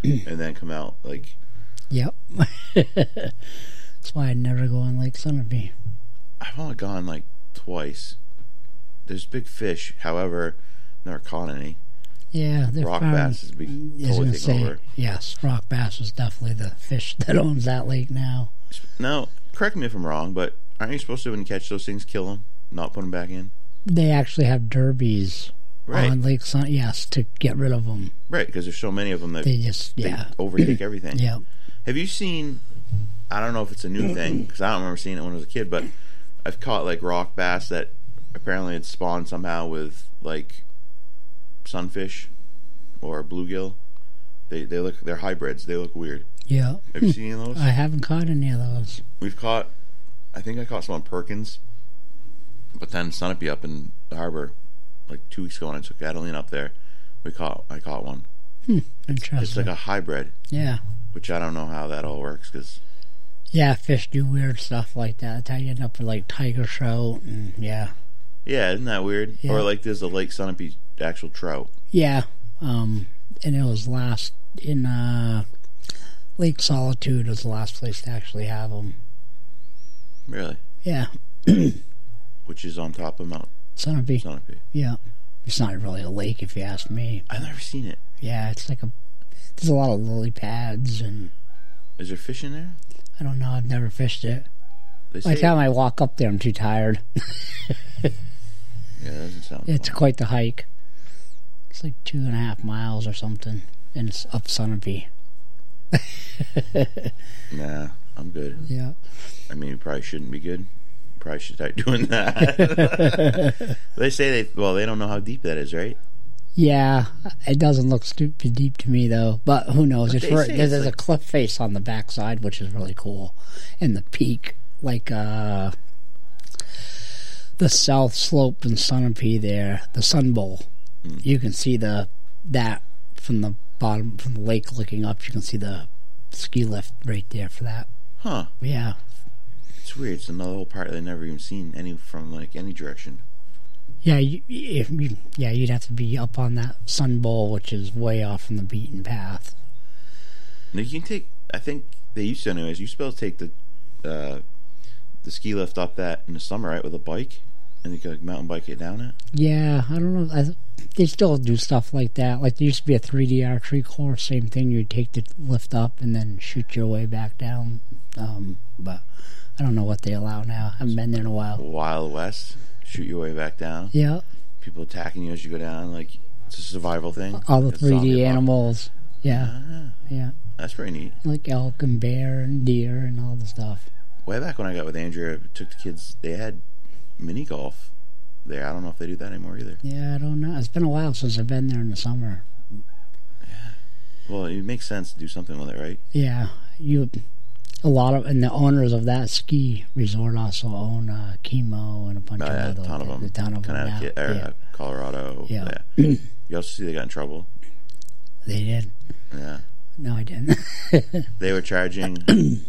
and then come out like. Yep. That's why I never go on Lake Sunapee. I've only gone like twice. There's big fish, however, never caught any. Yeah, rock bass is totally taken over. Yes, rock bass is definitely the fish that owns that lake now. Now, correct me if I'm wrong, but aren't you supposed to, when you catch those things, kill them, not put them back in? They actually have derbies on Lake Sun. Yes, to get rid of them. Right, because there's so many of them that they overtake everything. Yep. Have you seen? I don't know if it's a new thing because I don't remember seeing it when I was a kid, but I've caught like rock bass that apparently had spawned somehow with like sunfish or bluegill. They're hybrids. They look weird. Yeah. Have you seen any of those? I haven't caught any of those. I think I caught some on Perkins, but then Sunapee up in the harbor like 2 weeks ago when I took Adeline up there. I caught one. Interesting. It's like a hybrid. Yeah. Which I don't know how that all works because. Yeah, fish do weird stuff like that. That's how you end up with like tiger trout and yeah. Yeah, isn't that weird? Yeah. Or like there's a Lake Sunapee actual trout. Yeah, and it was last in Lake Solitude was the last place to actually have them. Really? Yeah. Which is on top of Mount Sunapee. Yeah. It's not really a lake if you ask me. I've never seen it. Yeah, it's like there's a lot of lily pads and... Is there fish in there? I don't know, I've never fished it. By the time I walk up there, I'm too tired. Yeah, that doesn't sound It's fun. quite the hike. It's like 2.5 miles or something, and it's up Sunapee. Nah, I'm good. Yeah. I mean, you probably shouldn't be good. You probably should start doing that. They say they don't know how deep that is, right? Yeah, it doesn't look stupid deep to me, though. But who knows? There's a cliff face on the backside, which is really cool. And the peak, like the south slope in Sunapee there, the Sun Bowl. You can see that from the bottom, from the lake looking up. You can see the ski lift right there for that. Huh. Yeah. It's weird. It's another whole part they've never even seen from any direction. Yeah, you'd have to be up on that Sun Bowl, which is way off from the beaten path. Now you can take. I think they used to, anyways. You used to be able to take the ski lift up that in the summer, right, with a bike, and you could mountain bike it down it. Yeah, I don't know. They still do stuff like that. Like there used to be a 3D archery course, same thing. You'd take the lift up and then shoot your way back down. But I don't know what they allow now. I haven't been there in a while. Wild West. Shoot your way back down. Yeah. People attacking you as you go down, like it's a survival thing. All the 3D animals. Yeah. Yeah. That's pretty neat. Like elk and bear and deer and all the stuff. Way back when I got with Andrea, I took the kids, they had mini golf there. I don't know if they do that anymore either. Yeah, I don't know. It's been a while since I've been there in the summer. Yeah. Well, it makes sense to do something with it, right? Yeah. And the owners of that ski resort also own Chemo and a bunch of other. A ton of them. A ton of Connecticut, them. Colorado. Yeah. You also see they got in trouble. They did. Yeah. No, I didn't. They were charging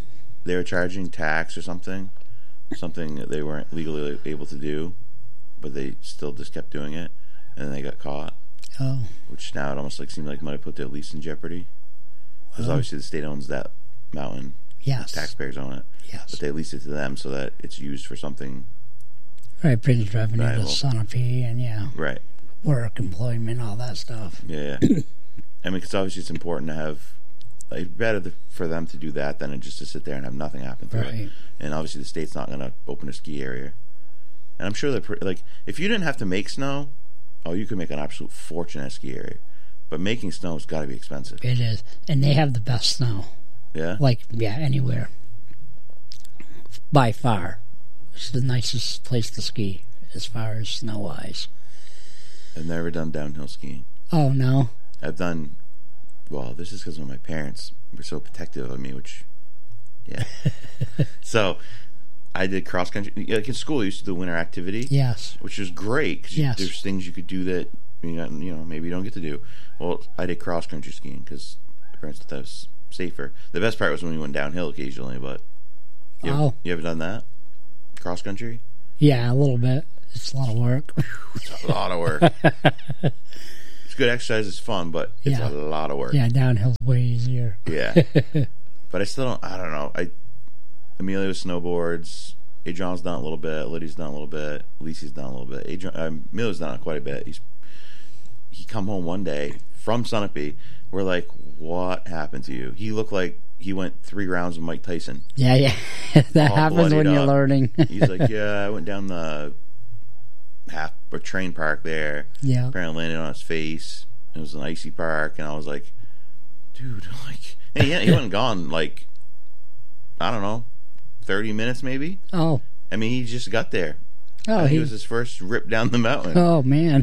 tax or something that they weren't legally able to do, but they still just kept doing it, and then they got caught. Oh. Which now it almost seemed like might have put their lease in jeopardy. Because obviously the state owns that mountain. Yes. Taxpayers own it. Yes. But they lease it to them so that it's used for something. Right, brings revenue to Sunapee and right, work, employment, all that stuff. Yeah. I mean, because obviously it's important to have. It's better for them to do that than just to sit there and have nothing happen to it. And obviously the state's not going to open a ski area. And I'm sure that if you didn't have to make snow, you could make an absolute fortune at a ski area. But making snow has got to be expensive. It is, and they have the best snow. Yeah? Anywhere. By far. It's the nicest place to ski, as far as snow-wise. I've never done downhill skiing. Oh, no? I've done... Well, this is because my parents were so protective of me, which... Yeah. So, I did cross-country... Like in school, I used to do winter activity. Yes. Which is great, because there's things you could do that, maybe you don't get to do. Well, I did cross-country skiing, because my parents thought that was safer. The best part was when we went downhill occasionally, but you ever done that? Cross country? Yeah, a little bit. It's a lot of work. It's a lot of work. It's good exercise. It's fun, but it's a lot of work. Yeah, downhill's way easier. Yeah. But I don't know. Amelia snowboards. Adrian's done a little bit. Lydia's done a little bit. Lisi's done a little bit. Amelia's done quite a bit. He come home one day from Sunapee. We're like, what happened to you? He looked like he went 3 rounds with Mike Tyson. Yeah. That happens when you're learning. He's like, yeah, I went down the train park there. Yeah. Apparently landed on his face. It was an icy park, and I was like, dude, like, and he wasn't gone like, I don't know, 30 minutes maybe. Oh. I mean, he just got there. Oh, he was his first rip down the mountain. Oh man.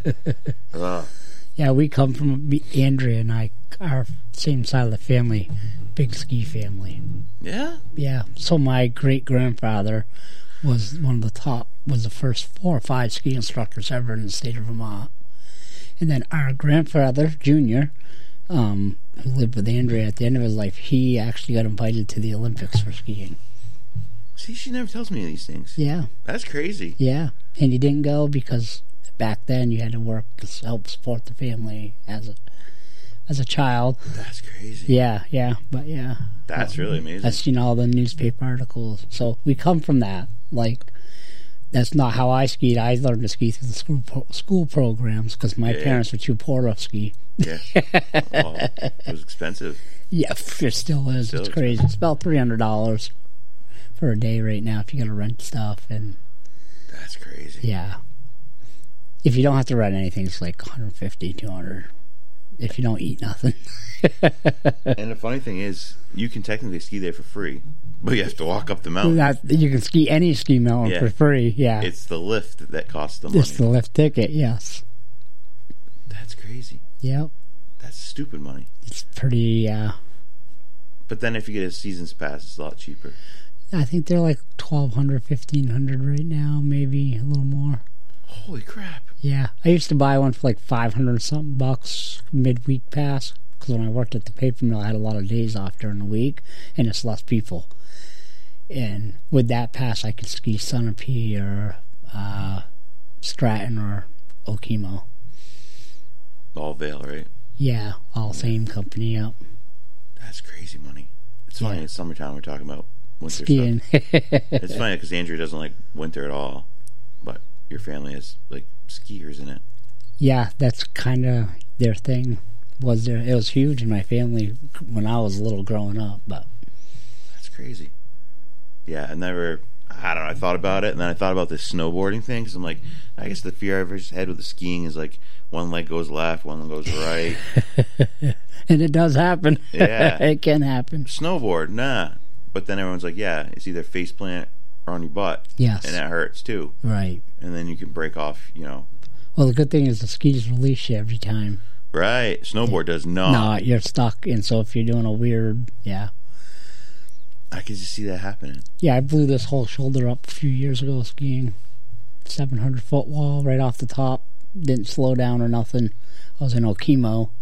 Yeah, we come from Andrea and I, our same side of the family, big ski family. Yeah. Yeah. So my great grandfather was was the first 4 or 5 ski instructors ever in the state of Vermont. And then our grandfather, Junior, who lived with Andrea at the end of his life, he actually got invited to the Olympics for skiing. See, she never tells me these things. Yeah. That's crazy. Yeah. And he didn't go because back then you had to work to help support the family as a child. That's crazy. Yeah. But yeah. That's really amazing. I've seen all the newspaper articles. So we come from that. Like, that's not how I skied. I learned to ski through the school programs because my parents were too poor to ski. Yeah. Well, it was expensive. Yeah, it still is. It's crazy. It's about $300 for a day right now if you got to rent stuff. And that's crazy. Yeah. If you don't have to rent anything, it's like $150, $200 if you don't eat nothing. And the funny thing is, you can technically ski there for free, but you have to walk up the mountain. You can ski any ski mountain for free, yeah. It's the lift that costs the money. It's the lift ticket, yes. That's crazy. Yep. That's stupid money. It's pretty, But then if you get a season's pass, it's a lot cheaper. I think they're like $1,200, $1,500 right now, maybe a little more. Holy crap. Yeah. I used to buy one for like $500-something bucks, midweek pass, because when I worked at the paper mill, I had a lot of days off during the week, and it's less people. And with that pass, I could ski Sunapee or Stratton or Okemo. All Vail, right? Yeah, all same company, yep. That's crazy money. It's funny, it's summertime, we're talking about winter skiing stuff. It's funny because Andrea doesn't like winter at all, but your family has like skiers in it. Yeah, that's kind of their thing. It was huge in my family when I was little growing up, but that's crazy. Yeah, I don't know, I thought about it, and then I thought about this snowboarding thing, because I'm like, I guess the fear I've ever had with the skiing is like one leg goes left, one leg goes right. And it does happen. Yeah. It can happen. Snowboard, nah. But then everyone's like, yeah, it's either face plant or on your butt. Yes. And that hurts too. Right. And then you can break off, Well, the good thing is the skis release you every time. Right. Snowboard does not. No, you're stuck. And so if you're doing a weird, I could just see that happening. Yeah, I blew this whole shoulder up a few years ago skiing. 700-foot wall right off the top. Didn't slow down or nothing. I was in Okemo.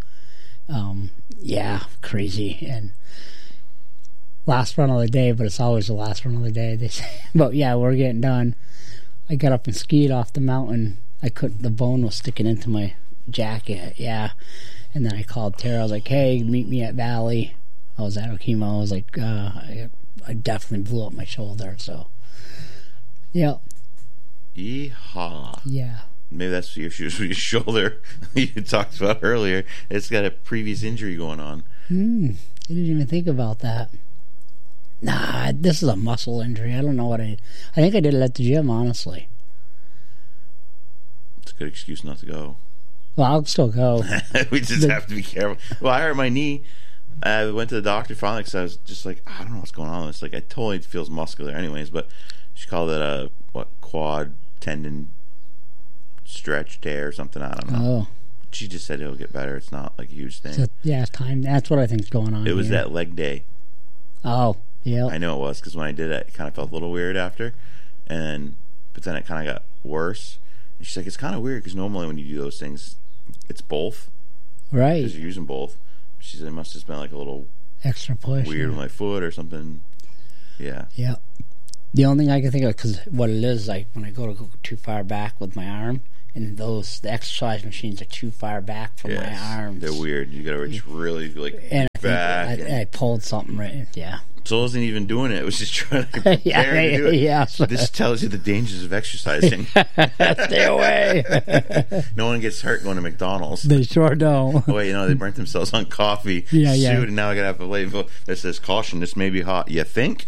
Crazy. And last run of the day, but it's always the last run of the day, they say. But yeah, we're getting done. I got up and skied off the mountain. The bone was sticking into my jacket, And then I called Tara. I was like, hey, meet me at Valley. I was at Okemo. I was like, I definitely blew up my shoulder, so. Yep. Yeehaw. Yeah. Maybe that's the issue with your shoulder you talked about earlier. It's got a previous injury going on. I didn't even think about that. Nah, this is a muscle injury. I don't know what I think I did it at the gym, honestly. It's a good excuse not to go. Well, I'll still go. We just have to be careful. Well, I hurt my knee. I went to the doctor finally because I was just like, I don't know what's going on. It's like, it totally feels muscular anyways, but she called it a, quad tendon stretch tear or something. I don't know. Oh. She just said it'll get better. It's not like a huge thing. So, it's time. That's what I think's going on. It was that leg day. Oh, yeah. I know it was, because when I did it kind of felt a little weird after, but then it kind of got worse. And she's like, it's kind of weird because normally when you do those things, it's both. Right. Because you're using both. She said it must have been like a little extra push. Weird with my foot or something. Yeah. Yeah. The only thing I can think of, because what it is, like when I go too far back with my arm, and the exercise machines are too far back from my arms. They're weird. You gotta reach really back. I pulled something right. Yeah. So I wasn't even doing it. It was just trying to prepare to do it. Yeah. This tells you the dangers of exercising. Stay away. No one gets hurt going to McDonald's. They sure don't. Oh, wait, they burnt themselves on coffee. Yeah. Shoot, and now I gotta have a label that says caution. This may be hot. You think?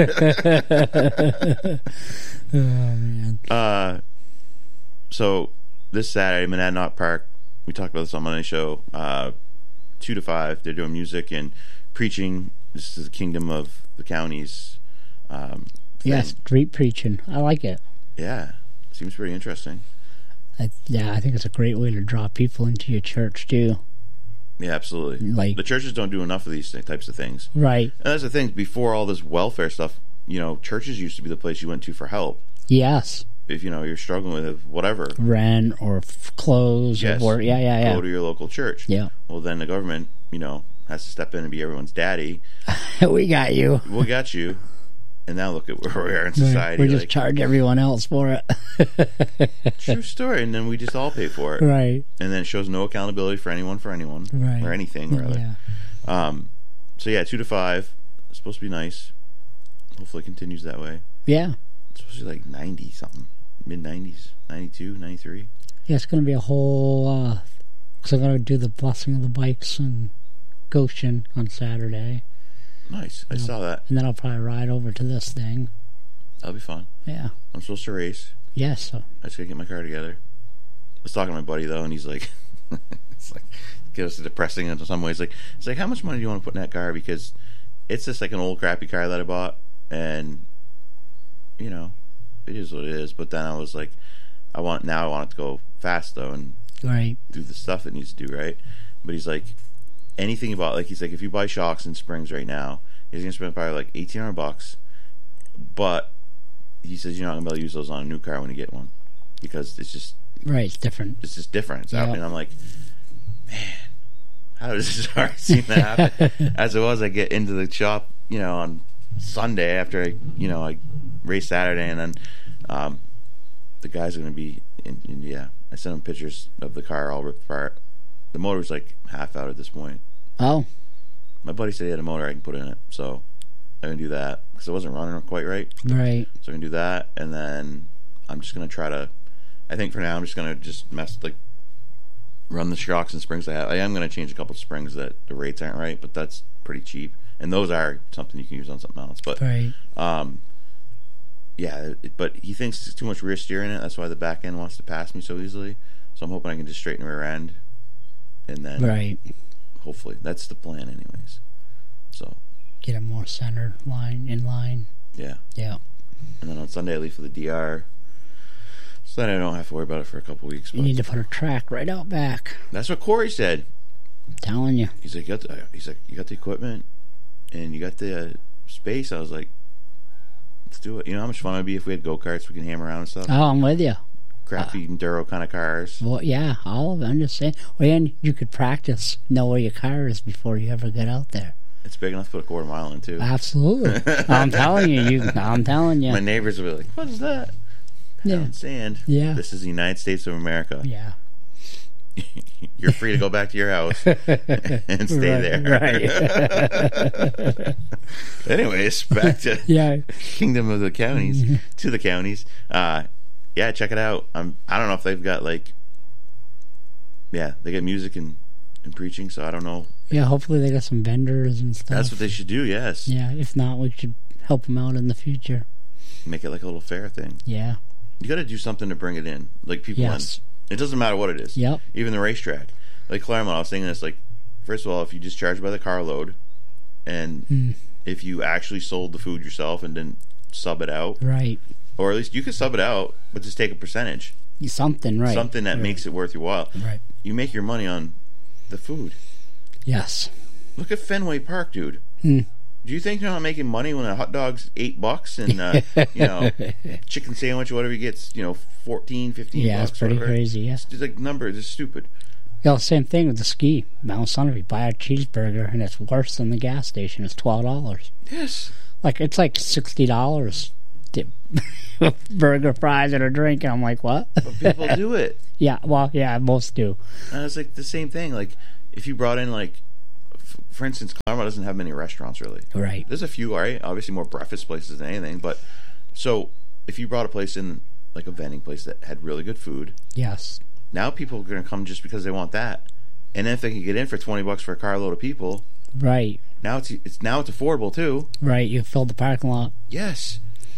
Oh man. So this Saturday, Monadnock Park. We talked about this on Monday's show. 2 to 5. They're doing music and preaching. This is the Kingdom of the Counties. Street preaching. I like it. Yeah, seems pretty interesting. I think it's a great way to draw people into your church too. Yeah, absolutely. Like, the churches don't do enough of these types of things. Right. And that's the thing. Before all this welfare stuff, churches used to be the place you went to for help. Yes. If you're struggling with whatever, rent or clothes, yes, or go to your local church. Yeah. Well, then the government, has to step in and be everyone's daddy. We got you. We got you. And now look at where we are in society. We just charge everyone else for it. True story. And then we just all pay for it. Right. And then it shows no accountability for anyone. Right. Or anything, rather. Yeah. So, 2 to 5. It's supposed to be nice. Hopefully it continues that way. Yeah. It's supposed to be like 90-something. Mid-90s. 92, 93. Yeah, it's going to be a whole... because I'm going to do the blessing of the bikes in Goshen on Saturday. Nice. I saw that. And then I'll probably ride over to this thing. That'll be fun. Yeah. I'm supposed to race. Yes. Yeah, I just gotta get my car together. I was talking to my buddy though, and he's like, it's like, it's depressing in some ways. It's like, how much money do you want to put in that car? Because it's just like an old crappy car that I bought, and it is what it is. But then I was like, I want it to go fast though, and do the stuff it needs to do right. But he's like, anything you bought, he's like, if you buy shocks and springs right now, he's gonna spend probably like $1,800. But he says you're not gonna be able to use those on a new car when you get one, because it's just it's different. It's just different. It's happening. I'm like, man, how does this already seem to happen? As it was, I get into the shop, on Sunday after I race Saturday, and then the guys are gonna be in. I sent him pictures of the car all ripped apart. The motor's like half out at this point. Oh. My buddy said he had a motor I can put in it, so I'm going to do that, because it wasn't running quite right. Right. So I'm going to do that, and then I'm just going to try to, I think for now I'm just going to run the shocks and springs I have. I am going to change a couple of springs that the rates aren't right, but that's pretty cheap. And those are something you can use on something else. But, but he thinks it's too much rear steer in it. That's why the back end wants to pass me so easily. So I'm hoping I can just straighten the rear end. And then, hopefully, that's the plan, anyways. So get a more centered line in line. Yeah. Yeah. And then on Sunday I leave for the DR, so then I don't have to worry about it for a couple of weeks. But you need to put a track right out back. That's what Corey said. I'm telling you. He's like, you got the equipment and you got the space. I was like, let's do it. You know how much fun it would be if we had go-karts we can hammer around and stuff? Oh, I'm with you. Crappy enduro kind of cars. Well, yeah, all of it. I'm just saying. Well, and you could practice, know where your car is before you ever get out there. It's big enough to put a quarter mile in, too. Absolutely. I'm telling you. I'm telling you. My neighbors will be like, what is that? Pound sand. Yeah. This is the United States of America. Yeah. You're free to go back to your house and stay there. Right. Anyways, back to Kingdom of the Counties, to the counties. Check it out. I don't know if they've got they get music and preaching, so I don't know. Yeah, hopefully they got some vendors and stuff. That's what they should do, yes. Yeah, if not, we should help them out in the future. Make it like a little fair thing. Yeah. You got to do something to bring it in, like people in. It doesn't matter what it is. Yep. Even the racetrack. Like Claremont, I was thinking this, first of all, if you just charge by the carload, and if you actually sold the food yourself and didn't sub it out. Right. Or at least you could sub it out, but just take a percentage. Something, right. Something that makes it worth your while. Right. You make your money on the food. Yes. Look at Fenway Park, dude. Do you think they're not making money when a hot dog's $8 and chicken sandwich or whatever you get, $14, $15? Yeah, it's pretty crazy. Yeah, it's numbers. It's stupid. Yeah, same thing with the ski. Mount Sunapee, you buy a cheeseburger and it's worse than the gas station. It's $12. Yes. It's like $60 burger, fries, and a drink, and I'm like, what? But people do it. Yeah, well, yeah, most do. And it's like the same thing. Like, if you brought in, like, for instance, Claremont doesn't have many restaurants, really. Right. There's a few, right? Obviously more breakfast places than anything. But, so, if you brought a place in, like a vending place that had really good food. Yes. Now people are going to come just because they want that. And then if they can get in for $20 for a carload of people. Right. Now it's affordable, too. Right, you filled the parking lot. Yes.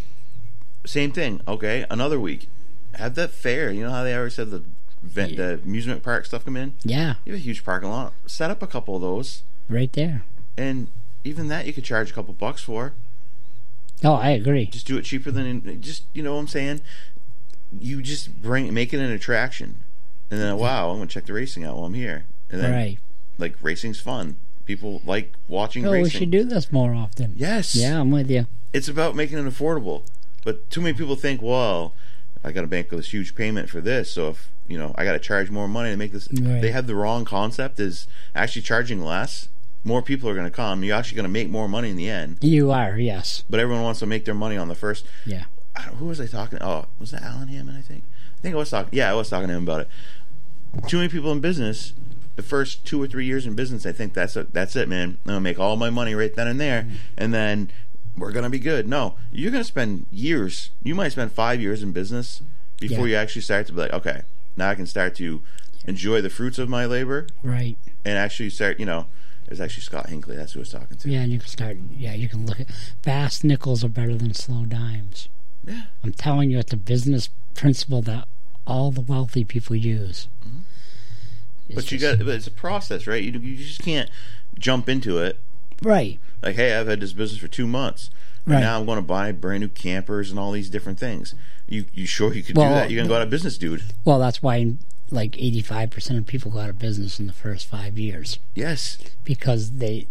Same thing. Okay, another week. Have that fair. You know how they always have the amusement park stuff come in? Yeah. You have a huge parking lot. Set up a couple of those. Right there. And even that you could charge a couple bucks for. Oh, I agree. Just do it cheaper than... Just, you know what I'm saying? You just make it an attraction. And then, wow, I'm going to check the racing out while I'm here. And then, right. Like, racing's fun. People like watching racing. We should do this more often. Yes. Yeah, I'm with you. It's about making it affordable. But too many people think, well, I got to make this huge payment for this, so if, you know, I got to charge more money to make this. Right. They have the wrong concept, is actually charging less. More people are going to come. You're actually going to make more money in the end. You are, yes. But everyone wants to make their money on the first. Yeah. Who was I talking to? Oh, was that Alan Hammond, I think? I was talking. Yeah, I was talking to him about it. Too many people in business. The first 2 or 3 years in business, I think that's it, man. I'm going to make all my money right then and there. Mm-hmm. And then we're going to be good. No, you're going to spend years. You might spend 5 years in business before you actually start to be like, okay, now I can start to enjoy the fruits of my labor. Right. And actually start, you know, there's actually Scott Hinckley. That's who I was talking to. Yeah, and you can start, you can look at fast nickels are better than slow dimes. Yeah. I'm telling you, it's a business principle that all the wealthy people use. Mm-hmm. But it's a process, right? You just can't jump into it. Right. Like, hey, I've had this business for 2 months. Right. And now I'm going to buy brand new campers and all these different things. You sure you could do that? You're going to go out of business, dude. Well, that's why like 85% of people go out of business in the first 5 years. Yes. Because it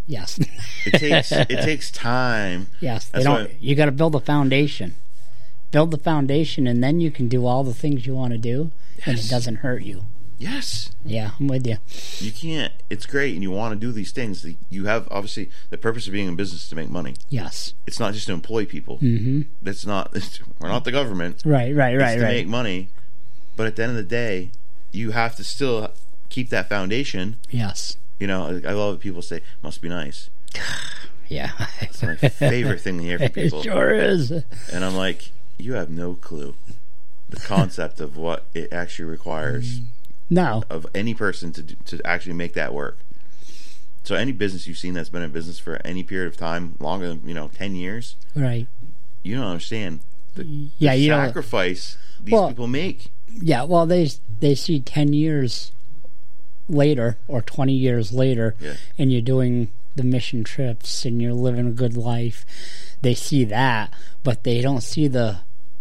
takes time. Yes. You got to build a foundation. Build the foundation, and then you can do all the things you want to do, and it doesn't hurt you. Yes. Yeah, I'm with you. You can't. It's great, and you want to do these things. You have, obviously, the purpose of being in business is to make money. Yes. It's not just to employ people. Mm-hmm. We're not the government. Right. It's to make money. But at the end of the day, you have to still keep that foundation. Yes. You know, I love it. People say, must be nice. Yeah. It's my favorite thing to hear from people. It sure is. And I'm like, you have no clue the concept of what it actually requires. No. Of any person to actually make that work. So any business you've seen that's been in business for any period of time, longer than 10 years, right? You don't understand the sacrifice these people make. Yeah, well, they see 10 years later or 20 years later, and you're doing the mission trips and you're living a good life. They see that, but they don't see the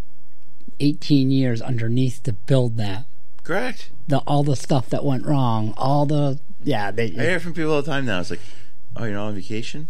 18 years underneath to build that. Correct. All the stuff that went wrong, I hear from people all the time now. It's like, oh, you're not on vacation?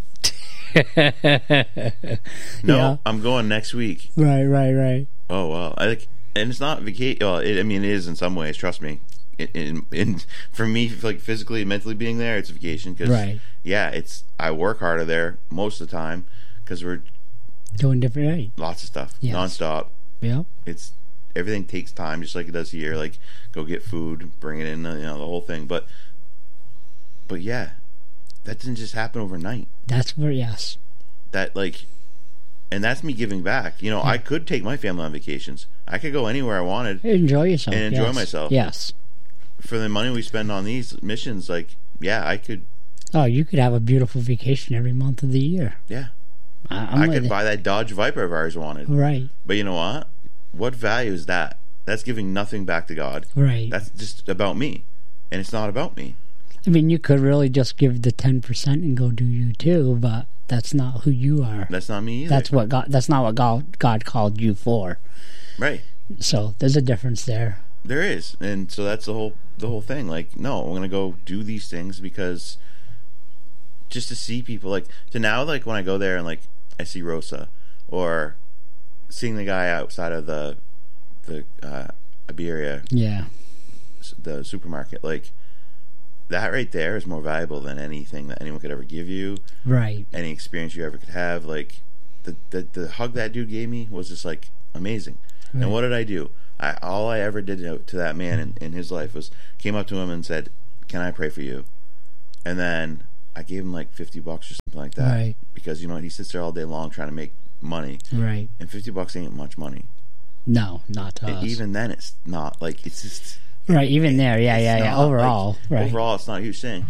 No, I'm going next week. Right. Oh, well. And it's not vacation. Well, it is in some ways, trust me. For me, like physically and mentally being there, it's a vacation. Cause, I work harder there most of the time because we're doing different, lots of stuff, nonstop. Yeah. Everything takes time, just like it does here. Like, go get food, bring it in, the whole thing. But yeah, that didn't just happen overnight. That's where, yes. That, and that's me giving back. I could take my family on vacations. I could go anywhere I wanted. Enjoy yourself. And enjoy myself. Yes. For the money we spend on these missions, I could. Oh, you could have a beautiful vacation every month of the year. Yeah. I could buy that Dodge Viper I've always wanted. Right. But you know what? What value is that? That's giving nothing back to God. Right. That's just about me. And it's not about me. I mean, you could really just give the 10% and go do you too, but that's not who you are. That's not me either. That's not what God called you for. Right. So there's a difference there. There is. And so that's the whole thing. No, I'm going to go do these things because just to see people, to now, when I go there and I see Rosa or seeing the guy outside of the Iberia, the supermarket, that right there is more valuable than anything that anyone could ever give you. Right. Any experience you ever could have. the hug that dude gave me was just like amazing. Right. And what did I do? All I ever did to that man in his life was came up to him and said, "Can I pray for you?" And then I gave him like $50 or something like that. Right. Because, you know, he sits there all day long trying to make money. Right. And $50 ain't much money. No, not to us. Even then, it's not. Like, it's just... Right, even there. Yeah. Overall, like, right. Overall, it's not a huge thing.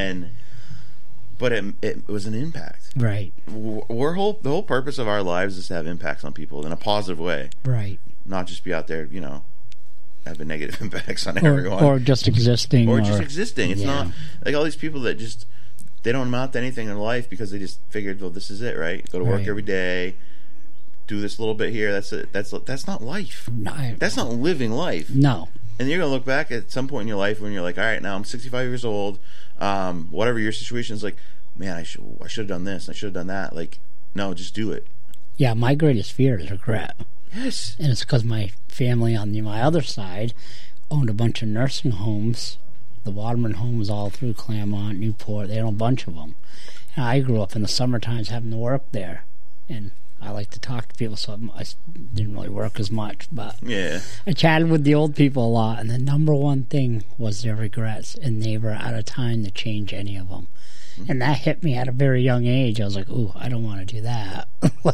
But it was an impact. Right. The whole purpose of our lives is to have impacts on people in a positive way. Right. Not just be out there, you know, having negative impacts on everyone. Or just existing. Or just existing. It's not... Like, all these people that just... They don't amount to anything in life because they just figured, well, this is it, right? Go to work every day, do this little bit here. That's it. That's not life. No, that's not living life. No. And you're gonna look back at some point in your life when you're like, all right, now I'm 65 years old. Whatever your situation is, like, man, I should have done this. I should have done that. Like, no, just do it. Yeah, my greatest fear is regret. Yes. And it's because my family on my other side owned a bunch of nursing homes. The Waterman homes all through Claremont, Newport, they own a bunch of them. And I grew up in the summer times having to work there. And I like to talk to people, so I didn't really work as much. But yeah, I chatted with the old people a lot, and the number one thing was their regrets, and they were out of time to change any of them. Mm-hmm. And that hit me at a very young age. I was like, ooh, I don't want to do that.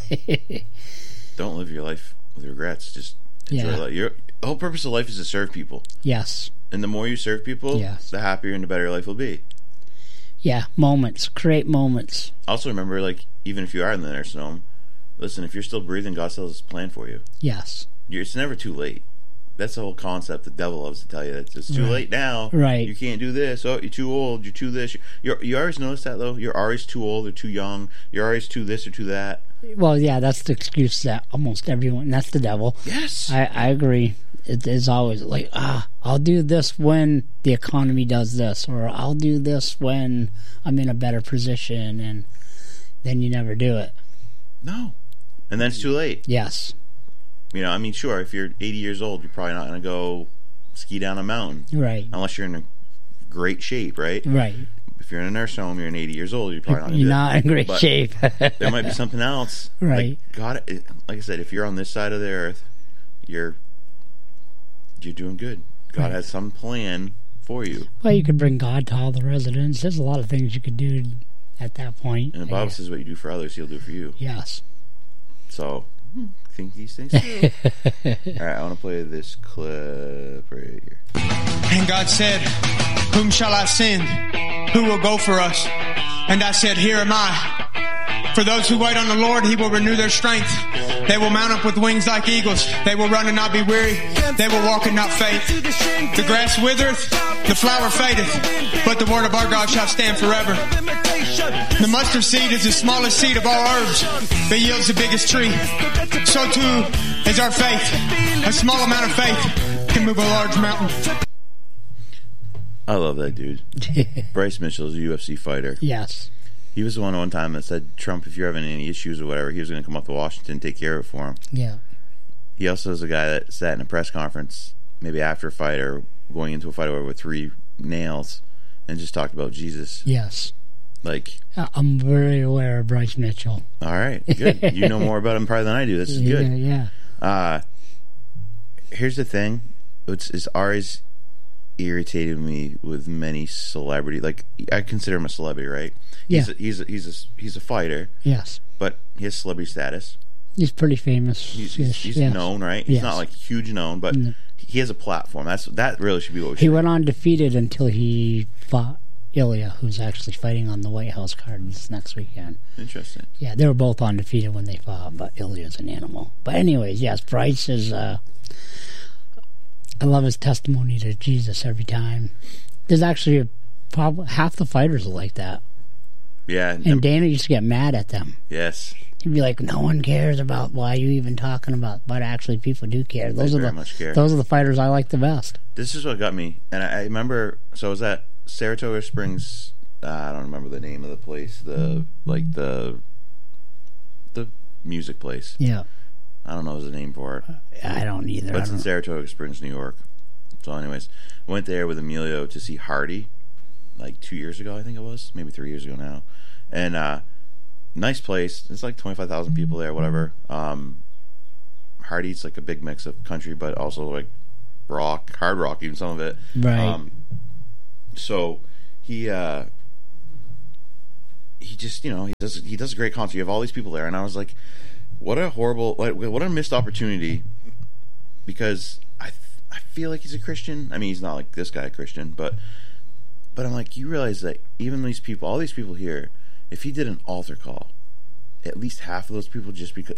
Don't live your life with regrets. Just enjoy life. The whole purpose of life is to serve people. Yes. And the more you serve people, the happier and the better your life will be. Yeah, moments. Create moments. Also remember, like, even if you are in the nursing home, listen, if you're still breathing, God still has a plan for you. Yes. It's never too late. That's the whole concept the devil loves to tell you. It's too late now. Right. You can't do this. Oh, you're too old. You're too this. You always notice that, though? You're always too old or too young. You're always too this or too that. Well, yeah, that's the excuse that almost everyone... That's the devil. Yes. I agree. It's always like, I'll do this when the economy does this, or I'll do this when I'm in a better position, and then you never do it. No. And then it's too late. Yes. You know, I mean, sure, if you're 80 years old, you're probably not going to go ski down a mountain. Right. Unless you're in a great shape, right? Right. If you're in a nursing home, you're 80 years old, you're probably not in great shape. There might be something else. Right. Like, God, like I said, if you're on this side of the earth, you're doing good. God has some plan for you. Well, you could bring God to all the residents. There's a lot of things you could do at that point. And the Bible says what you do for others, He'll do for you. Yes. So, think these things through. All right, I want to play this clip right here. And God said, whom shall I send? Who will go for us? And I said, here am I. For those who wait on the Lord, He will renew their strength. They will mount up with wings like eagles. They will run and not be weary. They will walk and not faint. The grass withereth, the flower fadeth, but the word of our God shall stand forever. The mustard seed is the smallest seed of all herbs, but yields the biggest tree. So too is our faith. A small amount of faith can move a large mountain. I love that dude. Bryce Mitchell is a UFC fighter. Yes. He was the one time that said, Trump, if you're having any issues or whatever, he was going to come up to Washington and take care of it for him. Yeah. He also is a guy that sat in a press conference, maybe after a fight or going into a fight with 3 nails, and just talked about Jesus. Yes. Like, I'm very aware of Bryce Mitchell. All right, good. You know more about him probably than I do. This is good. Yeah. Here's the thing. It's always irritated me with many celebrities. Like, I consider him a celebrity, right? Yeah. He's a fighter. Yes. But he has celebrity status. He's pretty famous. He's known, right? He's not like huge known, but he has a platform. That really should be what we should. He went undefeated until he fought Ilya, who's actually fighting on the White House card this next weekend. Interesting. Yeah, they were both undefeated when they fought, but Ilya's an animal. But anyways, yes, Bryce is... I love his testimony to Jesus every time. There's actually probably half the fighters are like that. Yeah. And Dana used to get mad at them. Yes. He'd be like, no one cares about why you even talking about, but actually people do care. Those are the fighters I like the best. This is what got me. And I remember, so I was at Saratoga Springs, I don't remember the name of the place, the music place. Yeah. I don't know the name for it. I don't either. But it's in Saratoga Springs, New York. So anyways, went there with Emilio to see Hardy, like 2 years ago, I think it was. Maybe 3 years ago now. And nice place. It's like 25,000 people there, whatever. Hardy's like a big mix of country, but also like rock, hard rock, even some of it. Right. So he just, he does a great concert. You have all these people there, and I was like, what a missed opportunity, because I feel like he's a Christian. I mean, he's not like this guy a Christian, but I'm like, you realize that even these people, all these people here, if he did an altar call, at least half of those people, just because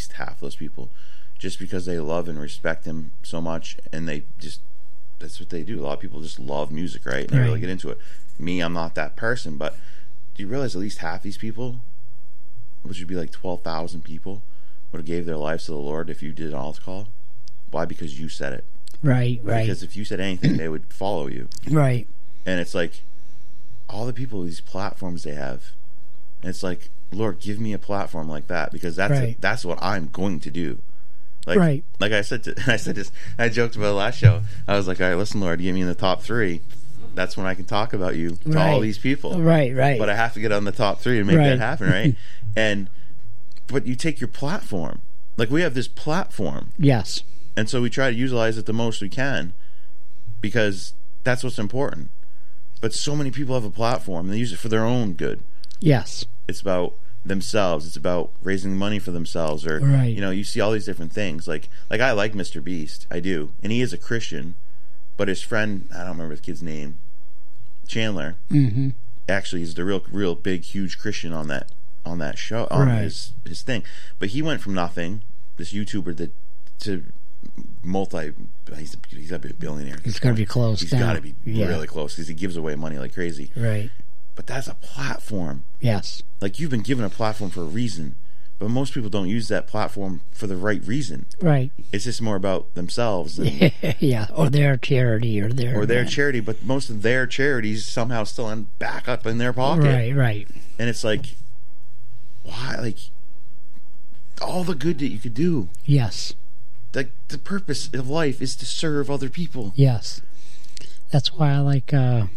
they love and respect him so much, and that's what they do. A lot of people just love music, right? And they really get into it. Me, I'm not that person, but do you realize at least half these people, which would be like 12,000 people, would have gave their lives to the Lord if you did an altar call? Why? Because you said it. Right. Because if you said anything, they would follow you. Right. And it's like, all the people, these platforms they have, and it's like, Lord, give me a platform like that, because that's what I'm going to do. Like I said this, I joked about the last show. I was like, all right, listen, Lord, get me in the top 3. That's when I can talk about you to all these people. Right. But I have to get on the top 3 to make that happen, right? But you take your platform. Like, we have this platform. Yes. And so we try to utilize it the most we can, because that's what's important. But so many people have a platform, and they use it for their own good. Yes. It's about themselves. It's about raising money for themselves, or you see all these different things. Like I like Mr. Beast, I do, and he is a Christian, but his friend, I don't remember the kid's name, Chandler, actually is the real big huge Christian on that show, on his thing. But he went from nothing, this YouTuber, to he's got to be a billionaire. He's got to be close. He's got to be really close, because he gives away money like crazy. Right. But that's a platform. Yes. Like, you've been given a platform for a reason, but most people don't use that platform for the right reason. Right. It's just more about themselves. And, or their charity, or their charity, but most of their charities somehow still end back up in their pocket. Right. And it's like, why? Like, all the good that you could do. Yes. Like, the purpose of life is to serve other people. Yes. That's why I like,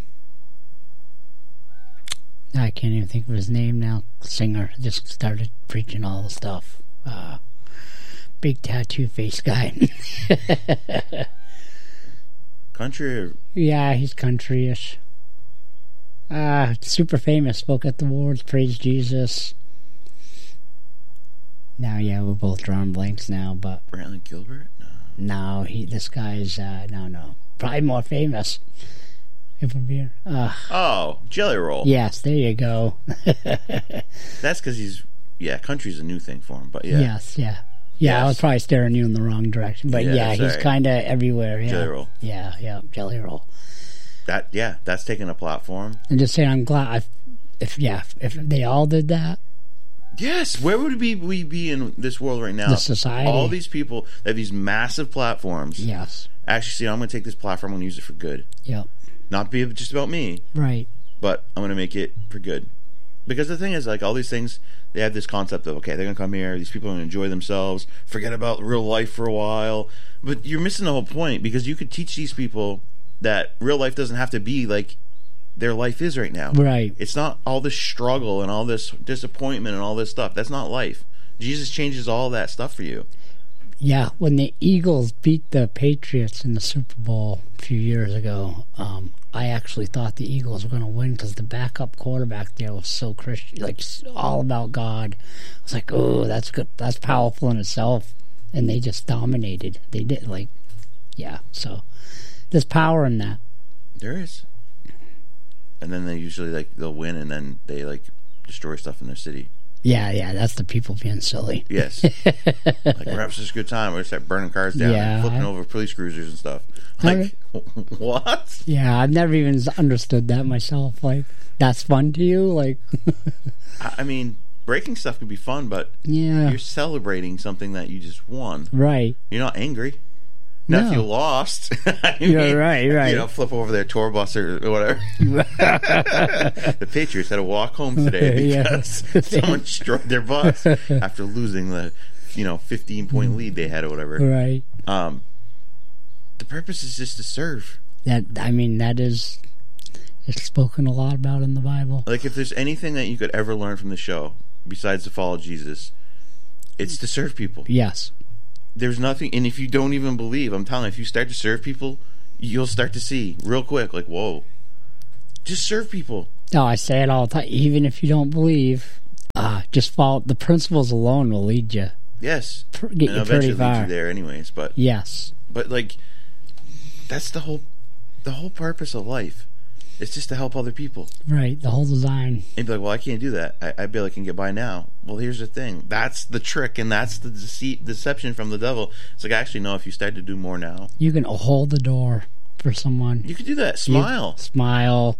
I can't even think of his name now. Singer just started preaching all the stuff. Big tattoo face guy. Country? Yeah, he's country-ish. Super famous. Spoke at the awards. Praised Jesus. Now, we're both drawing blanks now, but Brantley Gilbert? No, this guy's no. Probably more famous. Jelly Roll. Yes, there you go. That's because country's a new thing for him, but Yes. I was probably staring you in the wrong direction, but he's kind of everywhere. Yeah. Jelly Roll. Yeah, Jelly Roll. That's taking a platform. And just saying, I'm glad if they all did that. Yes, where would we be in this world right now? The society. All these people that have these massive platforms. Yes. Actually, I'm going to take this platform, I'm going to use it for good. Yep. Not be just about me. Right. But I'm going to make it for good. Because the thing is, like, all these things, they have this concept of, okay, they're going to come here, these people are going to enjoy themselves, forget about real life for a while. But you're missing the whole point, because you could teach these people that real life doesn't have to be like their life is right now. Right. It's not all this struggle and all this disappointment and all this stuff. That's not life. Jesus changes all that stuff for you. Yeah, when the Eagles beat the Patriots in the Super Bowl a few years ago, I actually thought the Eagles were going to win, because the backup quarterback there was so Christian, like all about God. I was like, oh, that's good. That's powerful in itself. And they just dominated. They did, so there's power in that. There is. And then they usually, they'll win, and then they, destroy stuff in their city. Yeah, that's the people being silly. Yes. We're having such a good time. We start burning cars down and flipping over police cruisers and stuff. What? Yeah, I've never even understood that myself. That's fun to you? I mean, breaking stuff can be fun, but you're celebrating something that you just won. Right. You're not angry. Now, if you lost, right. Flip over their tour bus or whatever. The Patriots had to walk home today because someone destroyed their bus after losing the, 15-point lead they had or whatever. Right. The purpose is just to serve. It's spoken a lot about in the Bible. If there's anything that you could ever learn from the show, besides to follow Jesus, it's to serve people. Yes. There's nothing, and if you don't even believe, I'm telling you, if you start to serve people, you'll start to see real quick, like, whoa, just serve people. No, I say it all the time. Even if you don't believe, just follow. The principles alone will lead you. Yes. Get you pretty far. Lead you there anyways, but... Yes. But, like, that's the whole purpose of life. It's just to help other people. Right, the whole design. And be like, well, I can't do that. I barely can get by now. Well, here's the thing. That's the trick, and that's the deception from the devil. It's like, actually, no, if you start to do more now... You can hold the door for someone. You can do that. Smile. Smile.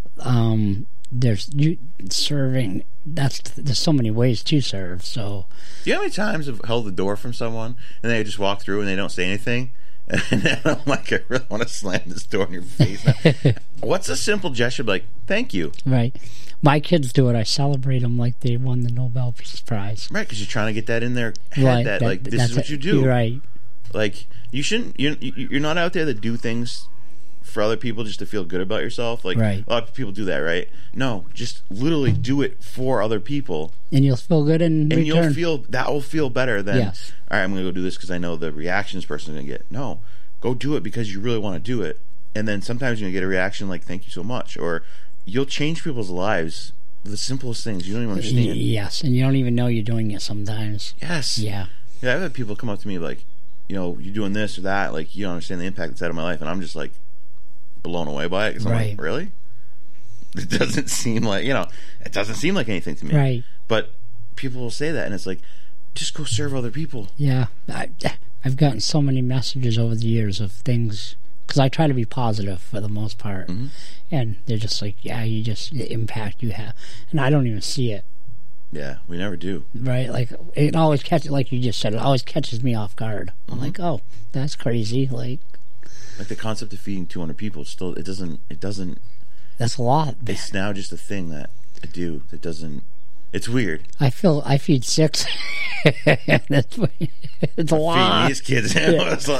There's serving. There's so many ways to serve, so... Do you know how many times I've held the door from someone, and they just walk through and they don't say anything? And then I'm like, I really want to slam this door in your face now. What's a simple gesture like, thank you? Right. My kids do it. I celebrate them like they won the Nobel Peace Prize. Right, because you're trying to get that in their head, right. like, this is what you do. You're right. Like, you shouldn't, you're not out there to do things for other people just to feel good about yourself. Like, right. A lot of people do that, right? No, just literally do it for other people. And you'll feel good in return. And that will feel better than, yes. All right, I'm going to go do this because I know the reaction this person's going to get. No, go do it because you really want to do it. And then sometimes you're going to get a reaction like, thank you so much. Or you'll change people's lives with the simplest things. You don't even understand. Yes, and you don't even know you're doing it sometimes. Yes. Yeah. Yeah, I've had people come up to me like, you're doing this or that. Like, you don't understand the impact it's had on my life. And I'm just like, blown away by it because I'm like, really? It doesn't seem like it doesn't seem like anything to me, right? But people will say that, and it's like, just go serve other people. Yeah, I've gotten so many messages over the years of things because I try to be positive for the most part, mm-hmm. and they're just like, yeah, the impact you have, and I don't even see it. Yeah, we never do. Right, like it always catches, like you just said, it always catches me off guard. Mm-hmm. I'm like, oh, that's crazy, like the concept of feeding 200 people, still, it doesn't. That's a lot. It's now just a thing that I do. It doesn't. It's weird. I feed 6. It's a lot. Feeding these kids now, it's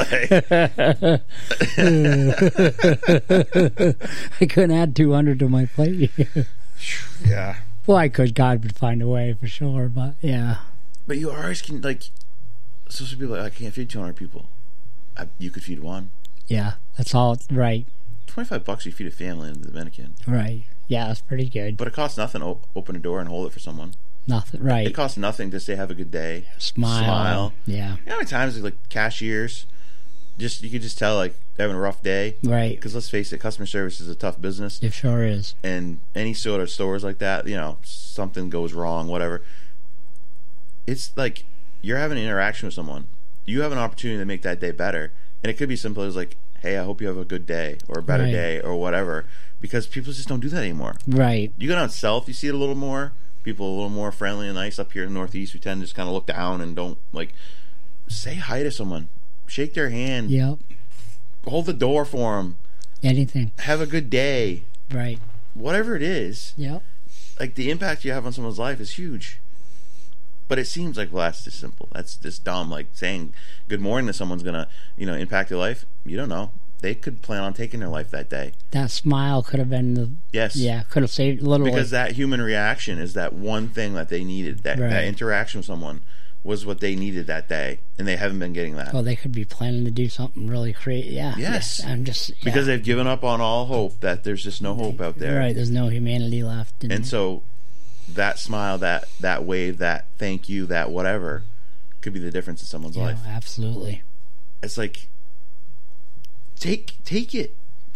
like I couldn't add 200 to my plate. Yeah. Well, I could. God would find a way for sure, but yeah. But you always can, like, so some people are like, I can't feed 200 people. You could feed one. Yeah, that's all. Right. $25 you feed a family in the Dominican. Right. Yeah, that's pretty good. But it costs nothing to open a door and hold it for someone. Nothing. Right. It costs nothing to say have a good day. Smile. Yeah. You know how many times like cashiers, you could just tell like they're having a rough day. Right. Because let's face it, customer service is a tough business. It sure is. And any sort of stores like that, something goes wrong, whatever. It's like you're having an interaction with someone. You have an opportunity to make that day better. And it could be simple as like, hey, I hope you have a good day or a better day or whatever. Because people just don't do that anymore. Right. You go down south, you see it a little more. People a little more friendly and nice. Up here in the Northeast, we tend to just kind of look down and don't, like, say hi to someone. Shake their hand. Yep. Hold the door for them. Anything. Have a good day. Right. Whatever it is. Yep. Like, the impact you have on someone's life is huge. But it seems like, well, that's just simple. That's just dumb. Like, saying good morning to someone's going to, impact your life. You don't know. They could plan on taking their life that day. That smile could have been the... Yes. Yeah, could have saved literally. Because that human reaction is that one thing that they needed. That interaction with someone was what they needed that day. And they haven't been getting that. Oh, they could be planning to do something really creative. Yeah. Yes. I'm just... Yeah. Because they've given up on all hope. That there's just no hope out there. Right, there's no humanity left. And so that smile, that wave, that thank you, that whatever could be the difference in someone's life. Absolutely. It's like... Take it.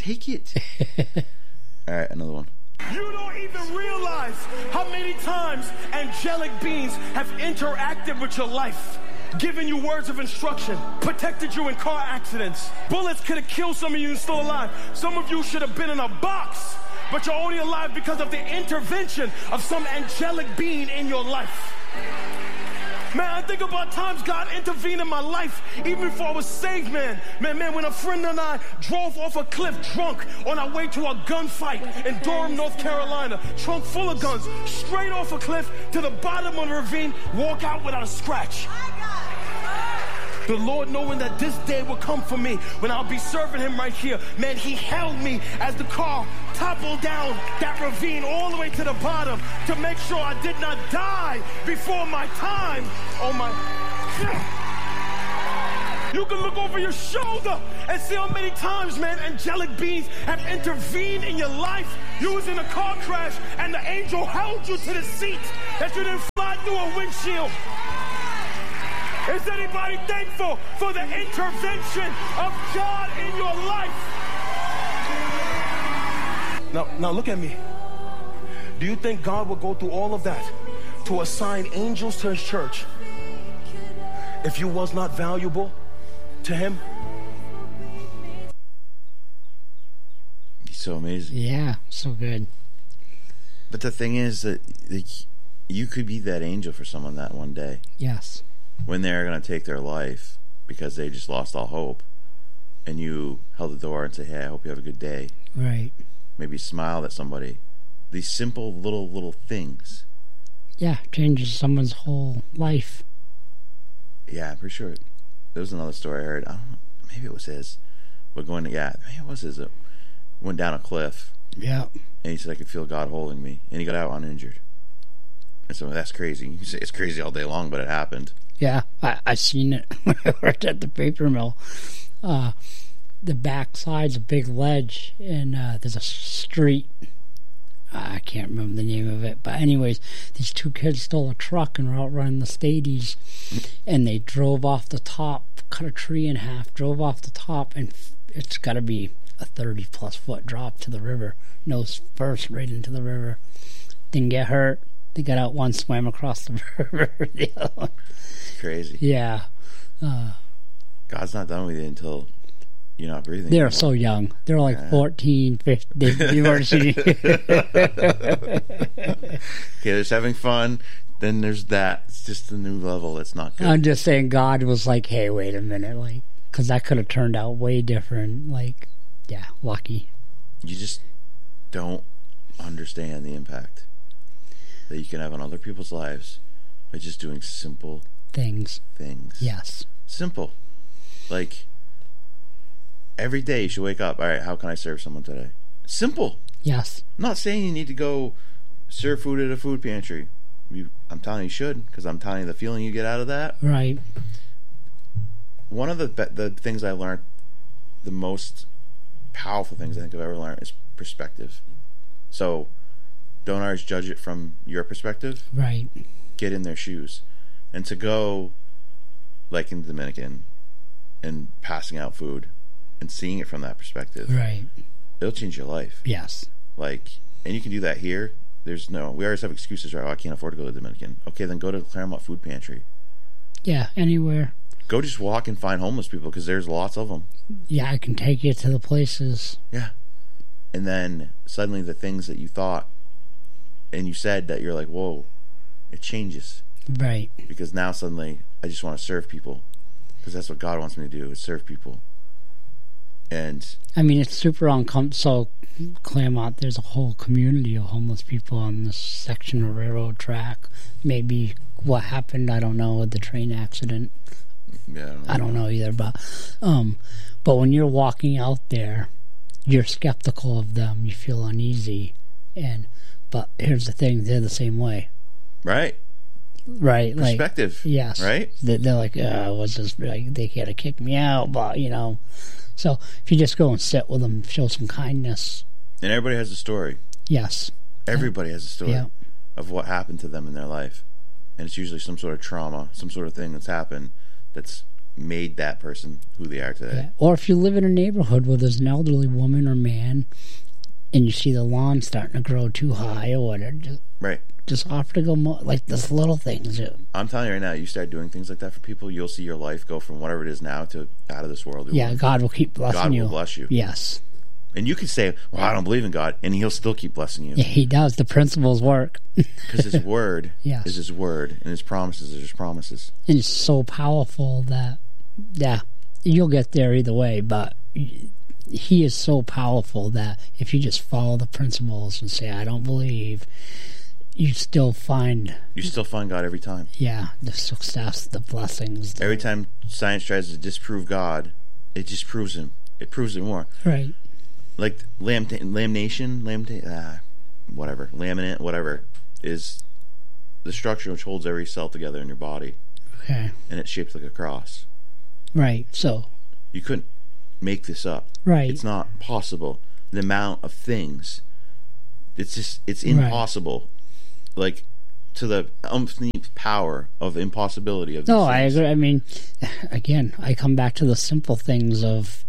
All right, another one. You don't even realize how many times angelic beings have interacted with your life, given you words of instruction, protected you in car accidents. Bullets could have killed some of you and still alive. Some of you should have been in a box, but you're only alive because of the intervention of some angelic being in your life. Man, I think about times God intervened in my life, even before I was saved, man. Man, when a friend and I drove off a cliff drunk on our way to a gunfight in Durham, North Carolina, trunk full of guns, straight off a cliff to the bottom of the ravine, walk out without a scratch. The Lord, knowing that this day will come for me when I'll be serving him right here. Man, he held me as the car toppled down that ravine all the way to the bottom to make sure I did not die before my time. Oh my God. You can look over your shoulder and see how many times, man, angelic beings have intervened in your life. You was in a car crash and the angel held you to the seat that you didn't fly through a windshield. Is anybody thankful for the intervention of God in your life? Now look at me. Do you think God will go through all of that to assign angels to his church if you was not valuable to him? He's so amazing. Yeah, so good. But the thing is that you could be that angel for someone that one day. Yes. When they're going to take their life because they just lost all hope, and you held the door and say, hey, I hope you have a good day. Right. Maybe smiled at somebody. These simple little things. Yeah, changes someone's whole life. Yeah, I'm pretty sure. There was another story I heard. I don't know. Maybe it was his. But maybe it was his. It went down a cliff. Yeah. And he said, I could feel God holding me. And he got out uninjured. And so that's crazy. You can say it's crazy all day long, but it happened. Yeah, I seen it when I worked at the paper mill. The backside's a big ledge, and there's a street. I can't remember the name of it. But anyways, these two kids stole a truck and were out running the Stadies. And they drove off the top, cut a tree in half, drove off the top, and it's got to be a 30-plus foot drop to the river. Nose first right into the river. Didn't get hurt. They got out one, swam across the river. The other one. Crazy. Yeah. God's not done with you until you're not breathing. They're anymore. so young. They're like 14, 15. Okay, there's having fun. Then there's that. It's just a new level. It's not good. I'm just saying God was like, hey, wait a minute. Like, because that could have turned out way different. Like, yeah, lucky. You just don't understand the impact that you can have on other people's lives by just doing simple things. Yes. Simple. Like, every day you should wake up. All right, how can I serve someone today? Simple. Yes. I'm not saying you need to go serve food at a food pantry. I'm telling you should, because I'm telling you the feeling you get out of that. Right. One of the things I learned, the most powerful things I think I've ever learned, is perspective. So, don't always judge it from your perspective. Right. Get in their shoes. And to go, like in the Dominican, and passing out food, and seeing it from that perspective. Right. It'll change your life. Yes. Like, and you can do that here. We always have excuses, right? Oh, I can't afford to go to the Dominican. Okay, then go to the Claremont Food Pantry. Yeah, anywhere. Go just walk and find homeless people, because there's lots of them. Yeah, I can take you to the places. Yeah. And then suddenly the things that you thought and you said that you're like, whoa, it changes. Right. Because now suddenly I just want to serve people, because that's what God wants me to do, is serve people. And I mean, it's super uncomfortable. So Claremont, there's a whole community of homeless people on this section of railroad track. Maybe what happened, I don't know, with the train accident. Yeah, I don't know either. But when you're walking out there, you're skeptical of them. You feel uneasy. But here's the thing: they're the same way. Right. Right. Perspective. Like, yes. Right. They're like, was this? Like, they had to kick me out, but So if you just go and sit with them, show some kindness. And everybody has a story. Yes. Everybody has a story of what happened to them in their life. And it's usually some sort of trauma, some sort of thing that's happened that's made that person who they are today. Yeah. Or if you live in a neighborhood where there's an elderly woman or man and you see the lawn starting to grow too high or whatever, just offer to go more, like this little things. I'm telling you right now, you start doing things like that for people, you'll see your life go from whatever it is now to out of this world. Yeah, God will keep blessing you. God will bless you. Yes. And you can say, well, I don't believe in God, and he'll still keep blessing you. Yeah, he does. The principles work. Because his word yes. is his word, and his promises are his promises. And it's so powerful that, you'll get there either way, but he is so powerful that if you just follow the principles and say, I don't believe, you still find God every time. Yeah, the success, the blessings. Every time science tries to disprove God, it just proves him. It proves it more. Right. Like laminate, whatever, is the structure which holds every cell together in your body. Okay. And it's shaped like a cross. Right. So you couldn't make this up. Right. It's not possible. The amount of things, it's impossible. Right. Like, to the umpteenth power of impossibility of these things. I agree. I mean, again, I come back to the simple things of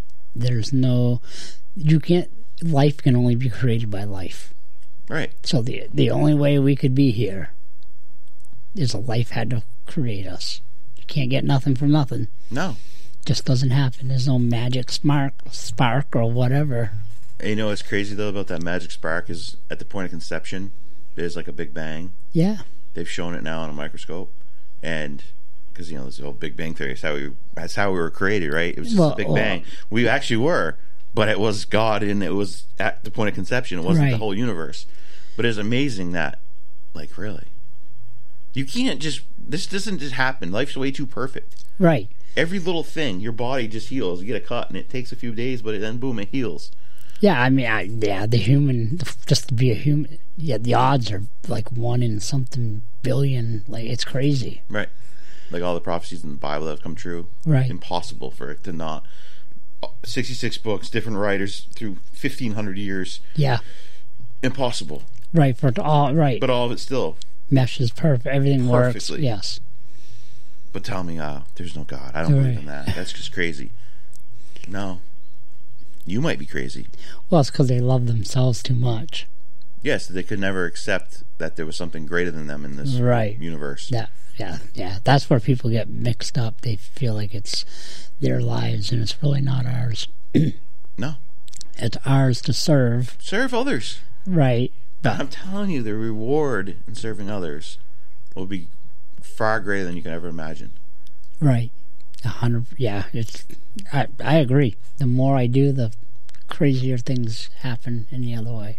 life can only be created by life. Right. So the only way we could be here is a life had to create us. You can't get nothing from nothing. No. Just doesn't happen. There's no magic spark or whatever. And you know what's crazy though about that magic spark is at the point of conception, there's like a Big Bang. Yeah. They've shown it now on a microscope, and because there's the whole Big Bang theory. That's how we were created, right? It was just a Big Bang. We actually were, but it was God, and it was at the point of conception. It wasn't the whole universe. But it's amazing that, like, really, you can't just. This doesn't just happen. Life's way too perfect. Right. Every little thing, your body just heals. You get a cut, and it takes a few days, but then boom, it heals. Yeah, I mean, just to be a human, the odds are like 1 in something billion. Like, it's crazy. Right. Like all the prophecies in the Bible that have come true. Right. Impossible for it to not. 66 books, different writers through 1,500 years. Yeah. Impossible. Right. But all of it still meshes perfect. Everything perfectly. Works. Yes. But tell me, there's no God. I don't believe in that. That's just crazy. No. You might be crazy. Well, it's because they love themselves too much. Yes, they could never accept that there was something greater than them in this universe. Yeah. That's where people get mixed up. They feel like it's their lives, and it's really not ours. No. It's ours to serve. Serve others. Right. But I'm telling you, the reward in serving others will be far greater than you can ever imagine. Right. 100. Yeah. I agree. The more I do, the crazier things happen in the other way.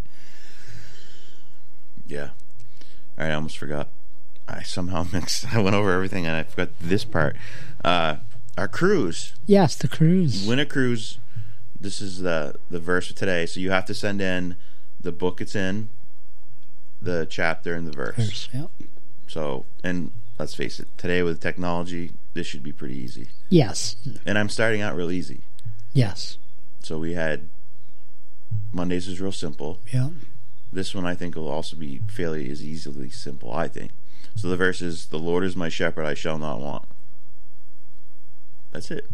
Yeah. All right, I almost forgot. I somehow I went over everything and I forgot this part. Our cruise. Yes, the cruise. Win a cruise. This is the verse for today. So you have to send in the book it's in, the chapter, and the verse. Yep. So, and let's face it, today with technology, this should be pretty easy. Yes. And I'm starting out real easy. Yes. So we had Mondays was real simple. Yeah. This one I think will also be fairly as easily simple, I think. So the verse is, "The Lord is my shepherd, I shall not want." That's it.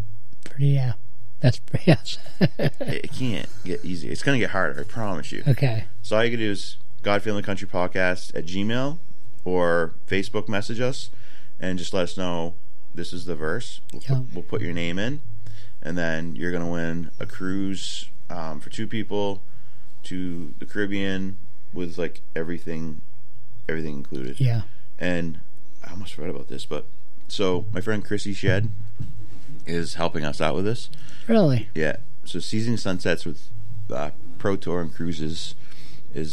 Yes. It can't get easier. It's going to get harder, I promise you. Okay. So all you can do is God Family Country Podcast at Gmail or Facebook message us and just let us know this is the verse. We'll put your name in, and then you're going to win a cruise for 2 people to the Caribbean with like everything included. Yeah. And I almost forgot about this, but so my friend Chrissy Shed is helping us out with this. Really? Yeah. So Seizing Sunsets with Pro Tour and Cruises is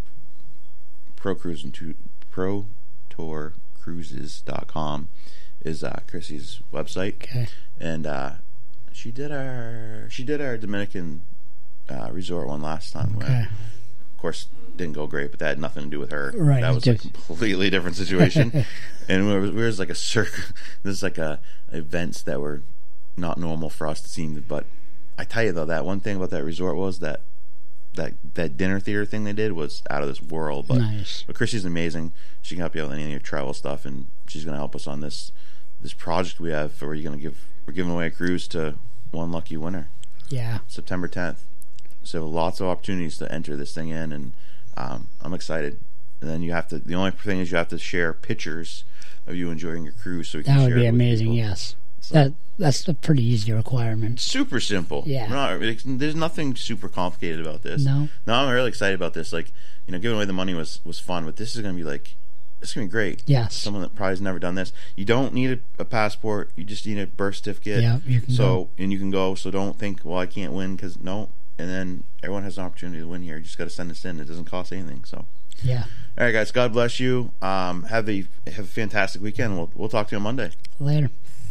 ProTourCruises.com is Chrissy's website. Okay. And she did our Dominican resort one last time. Okay. Of course, didn't go great, but that had nothing to do with her. Right. That was a completely different situation. And we were like a circle. There's like events that were not normal for us to see. But I tell you though, that one thing about that resort was that dinner theater thing they did was out of this world. But nice. But Chrissy's amazing. She can help you out with any of your travel stuff, and she's going to help us on this project we have. Where we're giving away a cruise to one lucky winner. Yeah. September 10th. So lots of opportunities to enter this thing in, and I'm excited. And then the only thing is you have to share pictures of you enjoying your cruise, so we can share it with people. That would be amazing. Yes. So, that's a pretty easy requirement. Super simple. Yeah. There's nothing super complicated about this. No, I'm really excited about this. Like, giving away the money was fun, but this is going to be great. Yes. Someone that probably has never done this. You don't need a passport. You just need a birth certificate. Yeah, you can go. And you can go. So don't think, well, I can't win because no. And then everyone has an opportunity to win here. You just got to send this in. It doesn't cost anything. So Yeah. All right, guys. God bless you. Have a fantastic weekend. We'll talk to you on Monday. Later.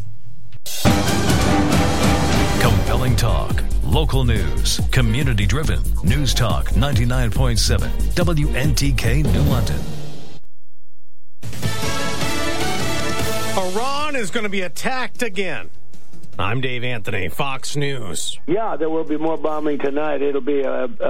Compelling talk, local news, community-driven. News Talk 99.7 WNTK New London. Iran is going to be attacked again. I'm Dave Anthony, Fox News. Yeah, there will be more bombing tonight. It'll be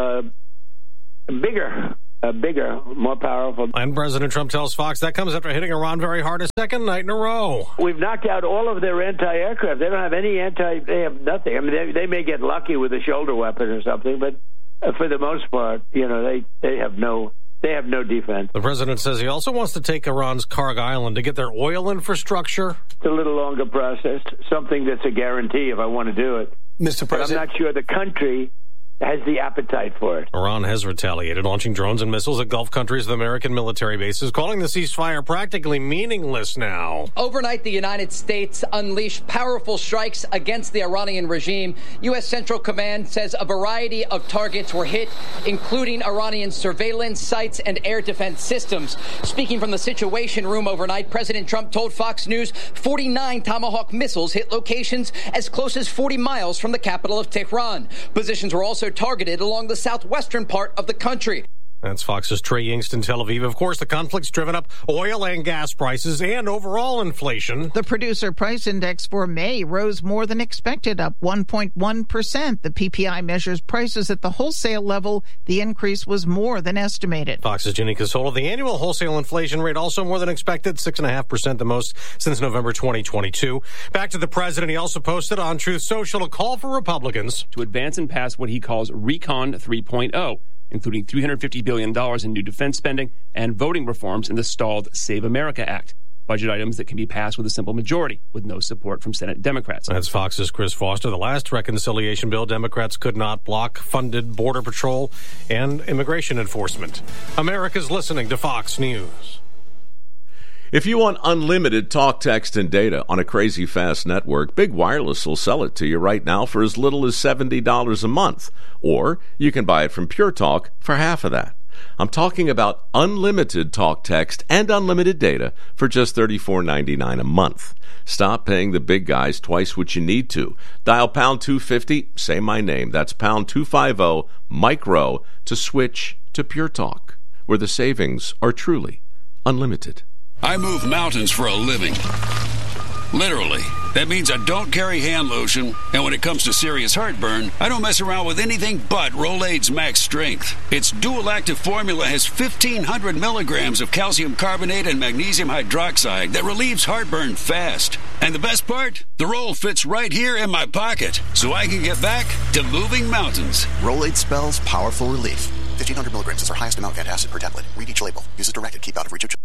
bigger, more powerful. And President Trump tells Fox that comes after hitting Iran very hard a second night in a row. We've knocked out all of their anti-aircraft. They don't have any they have nothing. I mean, they may get lucky with a shoulder weapon or something, but for the most part, they have no defense. The president says he also wants to take Iran's Karg Island to get their oil infrastructure. It's a little longer process, something that's a guarantee if I want to do it. Mr. President, but I'm not sure the country has the appetite for it. Iran has retaliated, launching drones and missiles at Gulf countries with American military bases, calling the ceasefire practically meaningless now. Overnight, the United States unleashed powerful strikes against the Iranian regime. U.S. Central Command says a variety of targets were hit, including Iranian surveillance sites and air defense systems. Speaking from the Situation Room overnight, President Trump told Fox News 49 Tomahawk missiles hit locations as close as 40 miles from the capital of Tehran. Positions were also targeted along the southwestern part of the country. That's Fox's Trey Yingst in Tel Aviv. Of course, the conflict's driven up oil and gas prices and overall inflation. The producer price index for May rose more than expected, up 1.1%. The PPI measures prices at the wholesale level. The increase was more than estimated. Fox's Ginny Casola. The annual wholesale inflation rate also more than expected, 6.5%, the most since November 2022. Back to the president. He also posted on Truth Social a call for Republicans to advance and pass what he calls Recon 3.0. including $350 billion in new defense spending and voting reforms in the stalled Save America Act. Budget items that can be passed with a simple majority, with no support from Senate Democrats. That's Fox's Chris Foster. The last reconciliation bill, Democrats could not block, funded Border Patrol and immigration enforcement. America's listening to Fox News. If you want unlimited talk, text, and data on a crazy fast network, Big Wireless will sell it to you right now for as little as $70 a month. Or you can buy it from Pure Talk for half of that. I'm talking about unlimited talk, text, and unlimited data for just $34.99 a month. Stop paying the big guys twice what you need to. Dial pound 250, say my name. That's pound 250 micro to switch to Pure Talk, where the savings are truly unlimited. I move mountains for a living. Literally. That means I don't carry hand lotion, and when it comes to serious heartburn, I don't mess around with anything but Rolaids Max Strength. Its dual-active formula has 1,500 milligrams of calcium carbonate and magnesium hydroxide that relieves heartburn fast. And the best part? The roll fits right here in my pocket, so I can get back to moving mountains. Rolaids spells powerful relief. 1,500 milligrams is our highest amount of antacid per tablet. Read each label. Use as directed. Keep out of reach of children.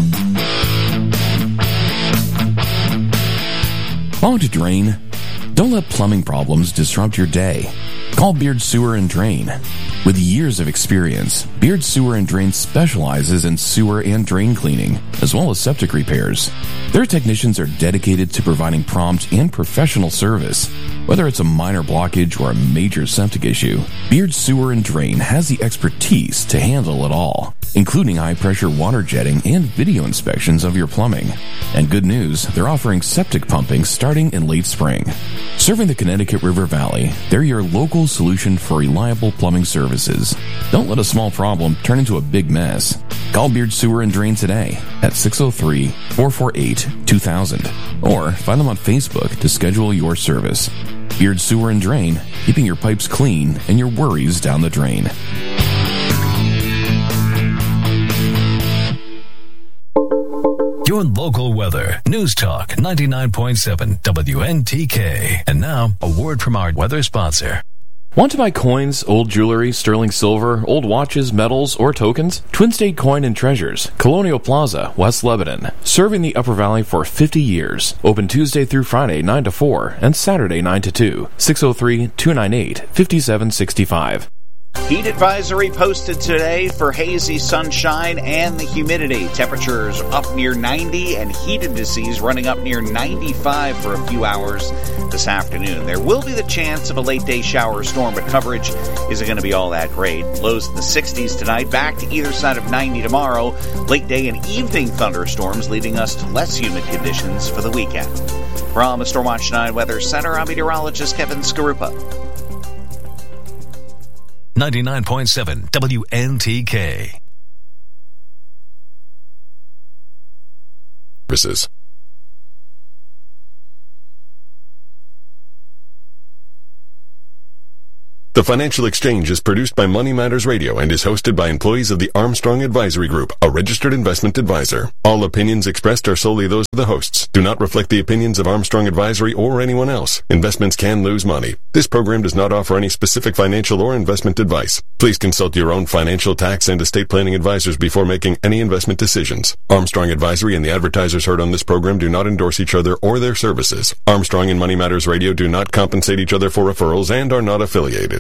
Clogged to drain? Don't let plumbing problems disrupt your day. Call Beard Sewer and Drain. With years of experience, Beard Sewer and Drain specializes in sewer and drain cleaning, as well as septic repairs. Their technicians are dedicated to providing prompt and professional service. Whether it's a minor blockage or a major septic issue, Beard Sewer and Drain has the expertise to handle it all, including high-pressure water jetting and video inspections of your plumbing. And good news, they're offering septic pumping starting in late spring. Serving the Connecticut River Valley, they're your local solution for reliable plumbing services. Don't let a small problem turn into a big mess. Call Beard Sewer and Drain today at 603-448-2000 or find them on Facebook to schedule your service. Beard Sewer and Drain, keeping your pipes clean and your worries down the drain. Your local weather. News Talk 99.7 WNTK. And now, a word from our weather sponsor. Want to buy coins, old jewelry, sterling silver, old watches, medals, or tokens? Twin State Coin and Treasures, Colonial Plaza, West Lebanon. Serving the Upper Valley for 50 years. Open Tuesday through Friday 9 to 4 and Saturday 9 to 2. 603-298-5765. Heat advisory posted today for hazy sunshine and the humidity. Temperatures up near 90 and heat indices running up near 95 for a few hours this afternoon. There will be the chance of a late-day shower or storm, but coverage isn't going to be all that great. Lows in the 60s tonight, back to either side of 90 tomorrow. Late-day and evening thunderstorms leading us to less humid conditions for the weekend. From the Stormwatch 9 Weather Center, I'm meteorologist Kevin Skarupa. 99.7 WNTK. Services. The Financial Exchange is produced by Money Matters Radio and is hosted by employees of the Armstrong Advisory Group, a registered investment advisor. All opinions expressed are solely those of the hosts. Do not reflect the opinions of Armstrong Advisory or anyone else. Investments can lose money. This program does not offer any specific financial or investment advice. Please consult your own financial, tax, and estate planning advisors before making any investment decisions. Armstrong Advisory and the advertisers heard on this program do not endorse each other or their services. Armstrong and Money Matters Radio do not compensate each other for referrals and are not affiliated.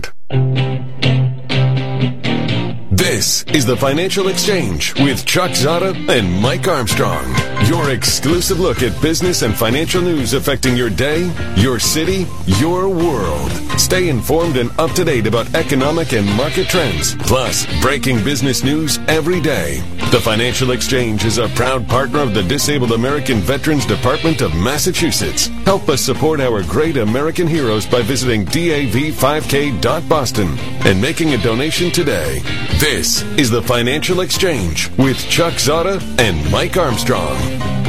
This is the Financial Exchange with Chuck Zada and Mike Armstrong. Your exclusive look at business and financial news affecting your day, your city, your world. Stay informed and up to date about economic and market trends, plus breaking business news every day. The Financial Exchange is a proud partner of the Disabled American Veterans Department of Massachusetts. Help us support our great American heroes by visiting dav5k.boston and making a donation today. This is the Financial Exchange with Chuck Zada and Mike Armstrong.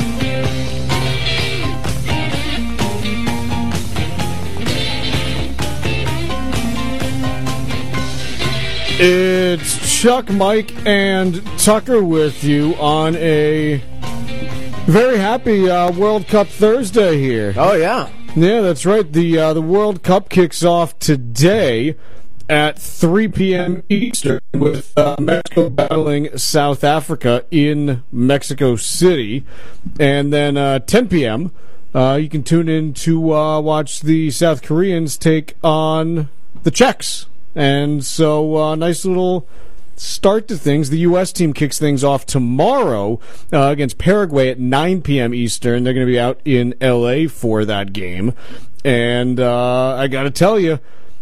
It's Chuck, Mike, and Tucker with you on a very happy World Cup Thursday here. Oh, yeah. Yeah, that's right. The World Cup kicks off today at 3 p.m. Eastern with Mexico battling South Africa in Mexico City. And then 10 p.m., you can tune in to watch the South Koreans take on the Czechs. And so, nice little start to things. The U.S. team kicks things off tomorrow against Paraguay at 9 p.m. Eastern. They're going to be out in L.A. for that game. And I got to tell you,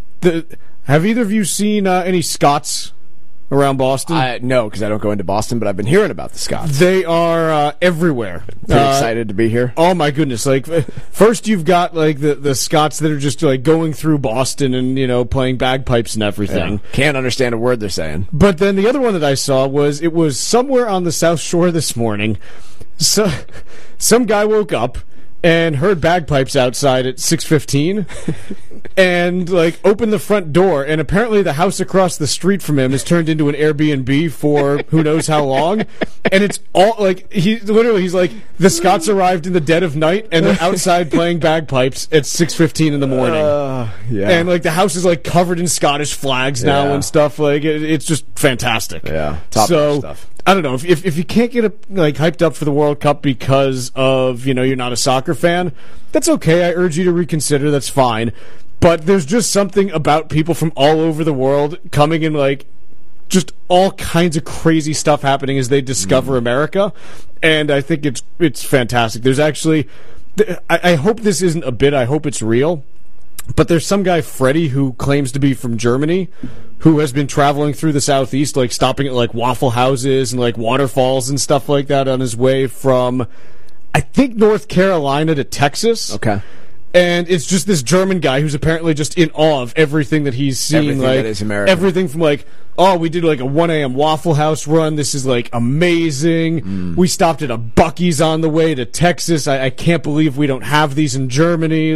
have either of you seen any Scots around Boston? No, because I don't go into Boston, but I've been hearing about the Scots. They are everywhere. Pretty excited to be here. Oh my goodness! Like, first you've got like the Scots that are just like going through Boston and playing bagpipes and everything. Yeah. Can't understand a word they're saying. But then the other one that I saw was somewhere on the South Shore this morning. So some guy woke up and heard bagpipes outside at 6:15 and opened the front door, and apparently the house across the street from him has turned into an Airbnb for who knows how long. And it's all he's like, the Scots arrived in the dead of night and they're outside playing bagpipes at 6:15 in the morning. Yeah. And the house is covered in Scottish flags now and stuff. It's just fantastic. Yeah, top-notch stuff. I don't know, if you can't get hyped up for the World Cup because of, you're not a soccer fan, that's okay. I urge you to reconsider. That's fine. But there's just something about people from all over the world coming in, just all kinds of crazy stuff happening as they discover America. And I think it's fantastic. There's actually, I hope this isn't a bit, I hope it's real. But there's some guy, Freddie, who claims to be from Germany, who has been traveling through the Southeast, stopping at Waffle Houses and waterfalls and stuff like that on his way from, I think, North Carolina to Texas. Okay. And it's just this German guy who's apparently just in awe of everything that he's seen. Everything that is American. Everything from we did a 1 a.m. Waffle House run. This is amazing. We stopped at a Buc-ee's on the way to Texas. I can't believe we don't have these in Germany.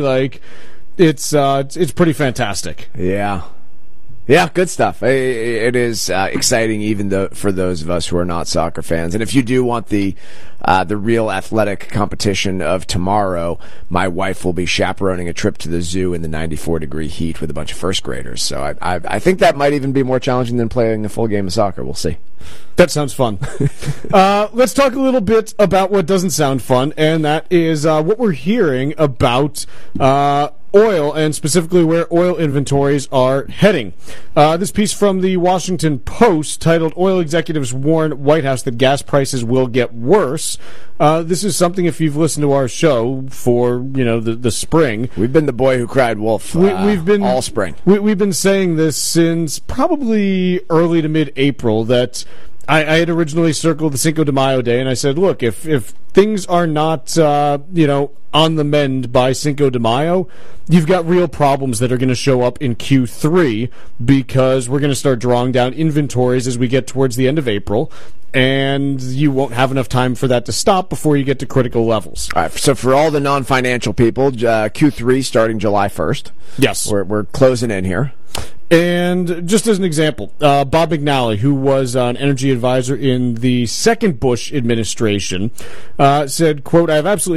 It's pretty fantastic. Yeah. Yeah, good stuff. It is exciting, even for those of us who are not soccer fans. And if you do want the real athletic competition of tomorrow, my wife will be chaperoning a trip to the zoo in the 94-degree heat with a bunch of first graders. So I think that might even be more challenging than playing a full game of soccer. We'll see. That sounds fun. Let's talk a little bit about what doesn't sound fun, and that is what we're hearing about oil, and specifically where oil inventories are heading. This piece from the Washington Post titled "Oil Executives Warn White House That Gas Prices Will Get Worse." This is something, if you've listened to our show for the spring, we've been the boy who cried wolf. We've been all spring. We've been saying this since probably early to mid-April that I had originally circled the Cinco de Mayo day, and I said, look, if things are not on the mend by Cinco de Mayo, you've got real problems that are going to show up in Q3 because we're going to start drawing down inventories as we get towards the end of April, and you won't have enough time for that to stop before you get to critical levels. All right, so for all the non-financial people, Q3 starting July 1st. Yes. We're closing in here. And just as an example, Bob McNally, who was an energy advisor in the second Bush administration, said, quote, "I have absolutely